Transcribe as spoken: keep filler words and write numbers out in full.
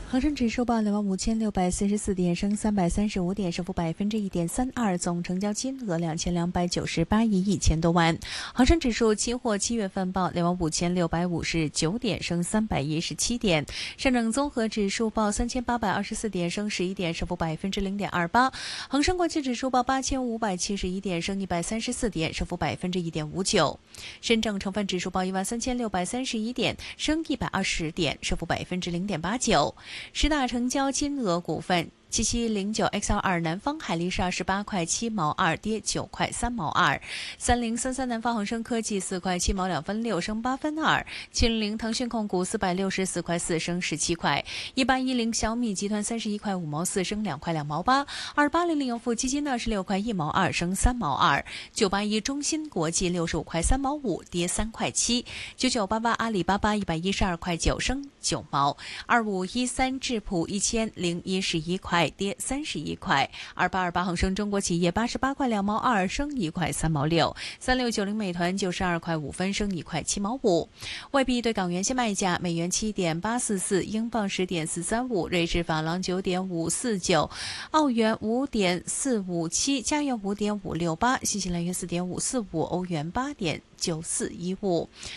恒生指数报两万五千六百四十四点，升三百三十五点，升幅百分之一点三二，总成交金额两千两百九十八亿一千多万。恒生指数期货七月份报两万五千六百五十九点，升三百一十七点。上证综合指数报三千八百二十四点，升十一点，升幅百分之零点二八。恒生国际指数报八千五百七十一点，升一百三十四点，升幅百分之一点五九。深证成分指数报一万三千六百三十一点，升一百二十点，升幅百分之零点八九。十大成交金额股份。七七零九 X L 二南方海力士二十八块七毛二，跌九块三毛二。三零三三南方恒生科技四块七毛两分六，升八分二。七零零腾讯控股四百六十四块四，升十七块。一八一零小米集团三十一块五毛四，升两块两毛八。二八零零盈富基金二十六块一毛二，升三毛二。九八一中芯国际六十五块三毛五，跌三块七。九九八八阿里巴巴一百一十二块九，升九毛。二五一三智普一千零一十一块。跌三十一块。二八二八恒生中国企业八十八块两毛二，升一块三毛六。三六九零美团九十二块五分，升一块七毛五。外币对港元现卖价：美元七点八四四，英镑十点四三五，瑞士法郎九点五四九，澳元五点四五七，加元五点五六八，新西兰元四点五四五，欧元八点九四一五。